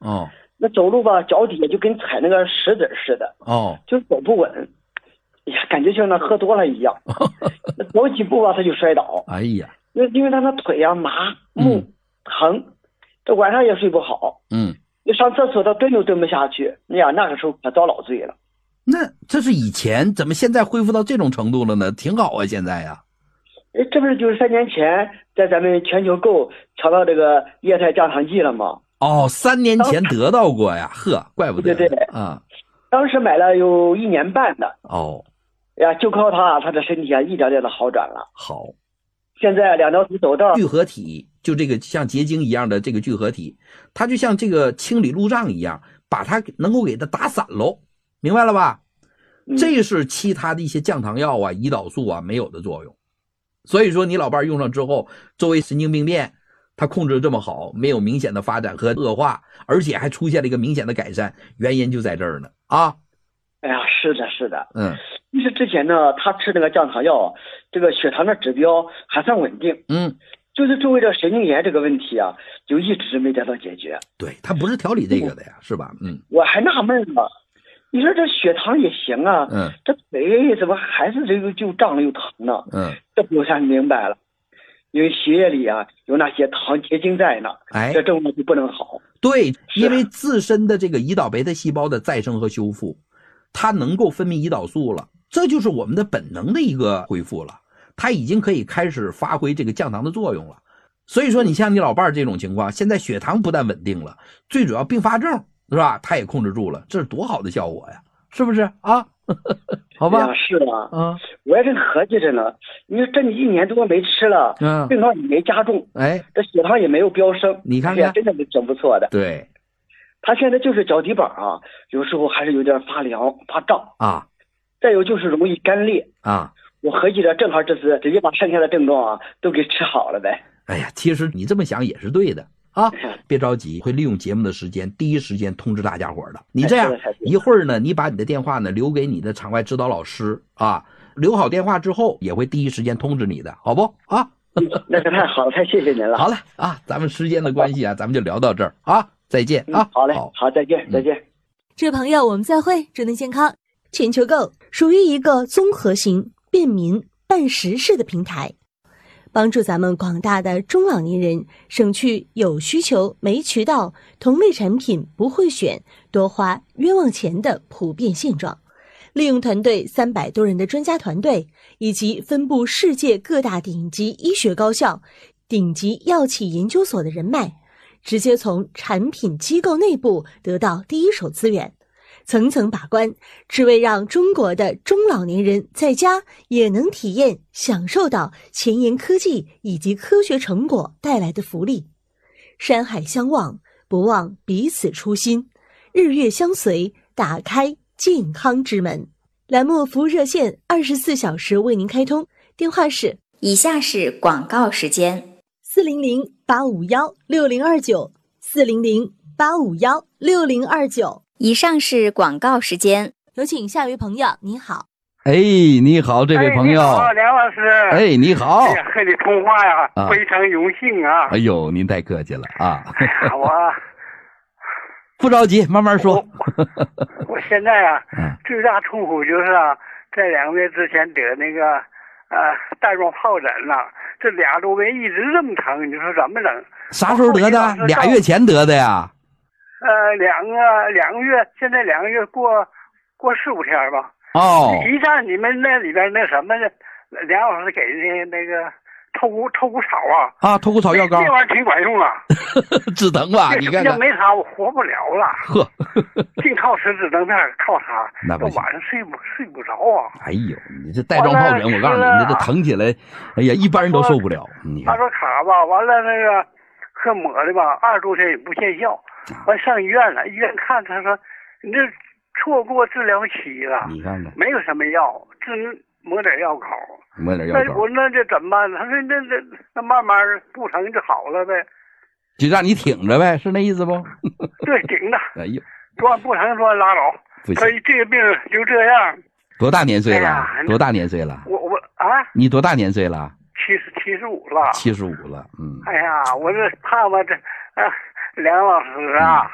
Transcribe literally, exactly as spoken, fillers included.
哦， 那走路吧，脚底下就跟踩那个石子似的。 哦， 就走不稳。哎呀，感觉像那喝多了一样。那走几步吧，他就摔倒。 哎呀， 那因为他的腿呀、麻木、 嗯、 疼，这晚上也睡不好。 嗯， 你上厕所他蹲都蹲不下去。哎呀，那个时候可遭老罪了。 那这是以前，怎么现在恢复到这种程度了呢？挺好啊，现在呀。 哎，这不是就是三年前在咱们全球购抢到这个液态降糖剂了吗？ 哦，三年前得到过呀，呵，怪不得。 对对对啊， 当时买了有一年半的。 哦， 哎呀，就靠他，他的身体啊一点点的好转了。 好， 现在两条腿走道， 聚合体就这个像结晶一样的这个聚合体，它就像这个清理路障一样，把它能够给它打散喽，明白了吧？ 嗯、 这是其他的一些降糖药啊、胰岛素啊没有的作用。所以说你老伴用上之后，周围神经病变它控制这么好，没有明显的发展和恶化，而且还出现了一个明显的改善，原因就在这儿呢啊。 哎呀，是的，是的， 嗯， 其实之前呢，他吃那个降糖药，这个血糖的指标还算稳定， 嗯， 就是作为这神经炎这个问题啊，就一直没得到解决。 对，他不是调理这个的呀，是吧？嗯， 我还纳闷呢，你说这血糖也行啊， 嗯， 这腿怎么还是这个就胀了又疼呢？ 嗯， 这不才明白了，因为血液里啊有那些糖结晶在呢， 哎， 这症状就不能好。 对，因为自身的这个胰岛贝塔细胞的再生和修复，它能够分泌胰岛素了，这就是我们的本能的一个恢复了，它已经可以开始发挥这个降糖的作用了。所以说你像你老伴这种情况，现在血糖不但稳定了，最主要并发症是吧，它也控制住了，这是多好的效果呀，是不是啊？好吧， 是啊， 啊， 我也正合计着呢。你说这你一年多没吃了， 嗯， 症状也没加重， 哎， 这血糖也没有飙升， 你看看， 真的是挺不错的。 对， 他现在就是脚底板啊，有时候还是有点发凉、发胀啊， 再有就是容易干裂啊。 我合计着正好这次直接把剩下的症状啊都给治好了呗。 哎呀，其实你这么想也是对的。啊，别着急，会利用节目的时间，第一时间通知大家伙的。你这样一会儿呢，你把你的电话呢留给你的场外指导老师啊，留好电话之后，也会第一时间通知你的，好不啊？ 那可太好了，太谢谢您了。 好嘞啊，咱们时间的关系啊，咱们就聊到这儿啊，再见啊。 嗯、好嘞，好，好，再见，再见。 这位朋友，我们再会，祝您健康。全球购属于一个综合型、便民、办实事的平台。帮助咱们广大的中老年人省去有需求没渠道、同类产品不会选、多花冤枉钱的普遍现状，利用团队三百多人的专家团队以及分布世界各大顶级医学高校、顶级药企研究所的人脉，直接从产品机构内部得到第一手资源，层层把关，只为让中国的中老年人在家也能体验享受到前沿科技以及科学成果带来的福利。山海相望，不忘彼此初心，日月相随，打开健康之门。栏目服务热线二十四小时为您开通，电话是以下是广告时间： 四零零八五幺六零二九，四零零八五幺六零二九。 以上是广告时间， 有请下一位朋友。你好， 哎，你好，这位朋友。 哎、你好，梁老师。 哎，你好。 哎呀，和你通话呀、啊，非常荣幸啊。 哎呦，您太客气了啊。 我不着急，慢慢说。 我, 我现在啊，最大痛苦就是啊，在两个月之前得那个呃带状疱疹了，这俩周围一直这么疼，你说怎么整？ 啥时候得的？俩月前得的呀？ 呃，两个两个月，现在两个月过过十五天吧。 哦。 一站你们那里边那什么的，梁老师给那那个透骨透骨草啊。 啊，透骨草药膏。 这玩意儿挺管用啊。 止疼吧？你看看。 要没它我活不了了。 呵。 净靠吃止疼片，靠它。 那不行。 晚上睡不睡不着啊。 哎呦，你这带状疱疹，我告诉你，你这疼起来，哎呀，一般人都受不了。你看。 他说卡吧，完了那个喝抹的吧，二十多天也不见效。完上医院了，医院看他说你这错过治疗期了， 你看看没有什么药，只能抹点药膏， 抹点药膏。 那我那这怎么办？他说那那那慢慢不疼就好了呗， 就让你挺着呗，是那意思不？ 对，挺着。 哎呦， 说不疼说拉倒，所以这个病就这样。 多大年岁了？ 哎、 多大年岁了？ 我我啊， 你多大年岁了？ 七十七十五了。 七十五了，嗯。 哎呀，我这盼望这啊。梁老师啊，